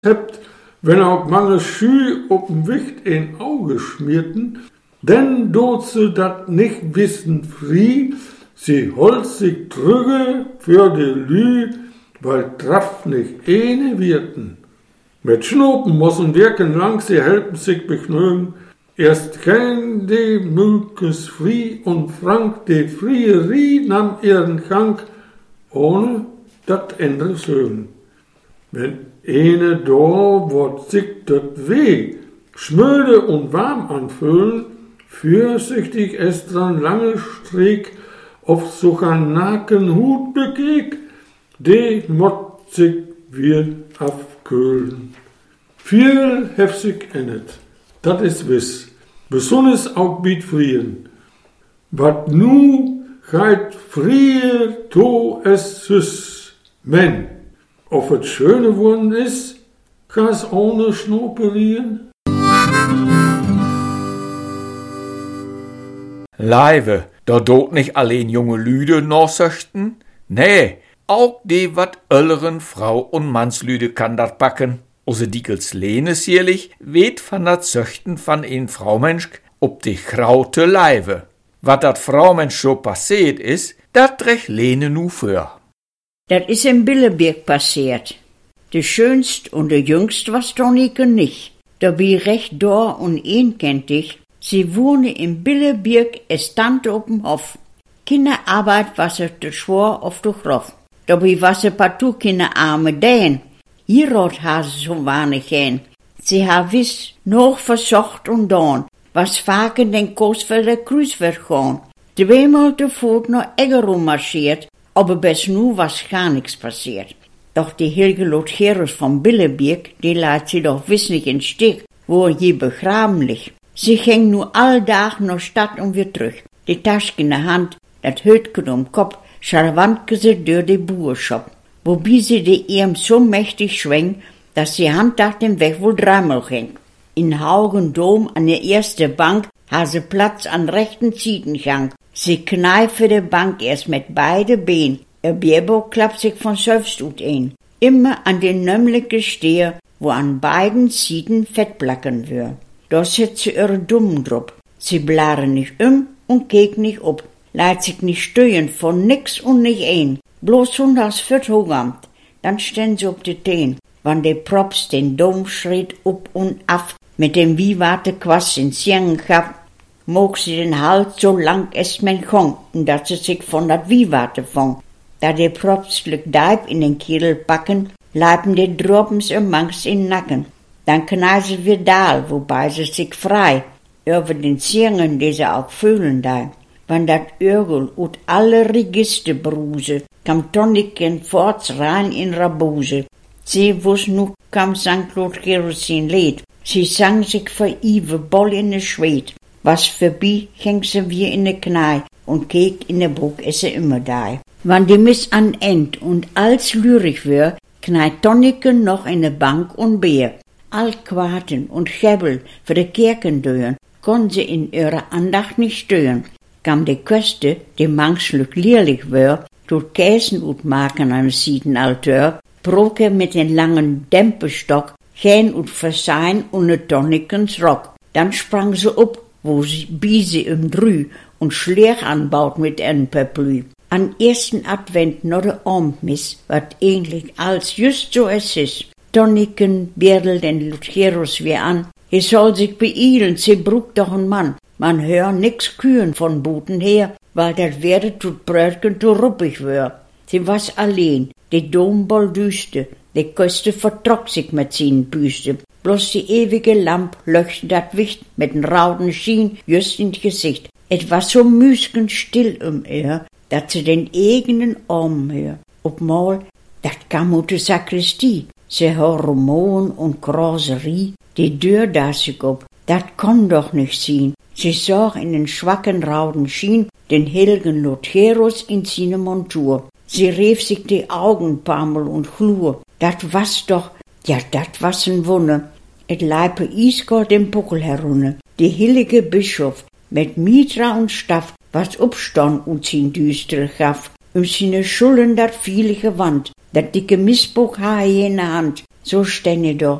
hebt, wenn auch mange Schü op'n Wicht in Auge schmierten, denn dort sie dat nicht wissen frie, sie holt sich trüge für de Lü, weil traff nicht eine wirten. Mit Schnopen mossen wirken lang, sie helpen sich beknögen, erst kein de Mülkes frie und frank de Frierie nahm ihren Gang, ohne dat ändere Sögen. Wenn eine da wird sich dat weh, schmöde und warm anfühlen, fürsichtig es dran lange Strick auf socher Nacken Hut begeg, de mott sich wir abkühlen. Viel heftig endet, dat is wiss, besonders auch biet frien. Wat nu geit frier to es süß, men, of het schöne worden is, ga's ohne schnoperieren. Leive, da dort nicht allein junge Lüde norsöchten? Nee, auch die wat ölleren Frau- und Mannslüde kann dat backen. Ose Diekels Lene sierlich weht van dat Söchten van een Fraumensch ob die graute Leive. Wat dat Fraumensch so passiert is, dat trech Lene nu für. Dat is in Billeberg passiert. De schönst und de jüngst was Tonnike nicht. Da bi recht dor und eenkentig. Sie wohne in Billeberg, es tante op'm Hof. Keine Arbeit wasserte schwor auf de Grof. Da bi wasse partout keine arme Däen. Hier rot ha sie so wanig hin. Sie ha wiss noch versocht und dorn, was vaken den Koosvelder Kruis wird gaan. Tweemaal te voet noch Eggerum marschiert, aber bis nu was gar nichts passiert. Doch die Hilge Lotgerus von Billeberg, die laat sie doch wiss nicht in Stich, wo je begraben liegt. Sie ging nu all Tag nach Stadt und weer terug. Die Tasche in der Hand, dat Hütken um Kopf, scharwantke sie durch die Buurschop. Wobei sie die Ehm so mächtig schwing, dass die Hand nach dem Weg wohl dreimal ging. In Haugendom an der erste Bank ha sie Platz an rechten Zietengang. Sie kneife de Bank erst mit beide Beinen. Ihr Bierbo klappt sich von selbst ut ein. Immer an den Nömmlige stehe, wo an beiden Zieten Fettplacken wür. Da sitzt sie ihre Dummen drup. Sie blaren nicht und keek nicht ob. Leiht sich nicht stöhen von nix und nicht ein. Bloß hundas fürt hogamt. Dann stehen sie ob die Teen. Wann der Props den Dom schreit up und af, mit dem Wiewarte Quass ins Jengen gab, mog sie den Hals so lang es men kong, und dat sie sich von dat Wiewarte fong. Da der Props glück Deib in den Kiel backen, leiben die Dropens im Mangs in Nacken. Dann kneisen wir daal, wobei sie sich frei, über den Zingen, die sie auch fühlen da. Wann dat Örgel ut alle Register bruse, kam Toniken forts rein in Rabuse. Sie wuss nu kam St. Lotgerus in Lied. Sie sang sich für Ive Boll in de Schwed. Was vorbei, ging sie wie in de Knei und keek in de Bruck is sie immer da. Wann die Miss an End und als lyrisch wär, kneit Toniken noch in de Bank und Bier. All Quarten und Schebbel für de Kirkendören konn sie in ihrer Andacht nicht stören. Kam de Köste, die manchlich leerlich wär, tut Käsen ut maken am Siedenalteur, broke mit den langen Dämpestock, gehen ut versein und ne Tonikens Rock. Dann sprang sie up, wo sie Biese im Drü und Schleer anbaut mit en Perplü. An ersten Advent no de Abendmiss, wat ähnlich als just so es is. Toniken bierdel den Lutgerus wie an, er soll sich beeilen, sie brugt doch ein Mann. Man hör nix kühen von Buten her, weil dat werde tut Brötchen zu ruppig wär. Sie was allein, die Domboll düste, die Köste vertrock sich mit seinen Büste. Bloß die ewige Lamp löchte dat Wicht mit n rauden Schien just ins Gesicht. Et war so müßgen still ihr, dat sie den eigenen Arm hör. Obmal, dat kam ut de Sakristie, sie hör Rumoren und Graserie, die Tür da sich ob, dat konn doch nicht sein. Sie sah in den schwachen rauden Schien den Helgen Lotgerus in seine Montur. Sie rief sich die Augen paarmal und chlur. Dat was doch, ja, dat was ein Wunder. Et leipe iskalt den Puckel herunne. Die hillige Bischof mit Mitra und Staff, was upstand und sin düstere gaf. Seine Schulden dat vielige Wand, dat dicke Missbuch ha in der Hand. So stände doch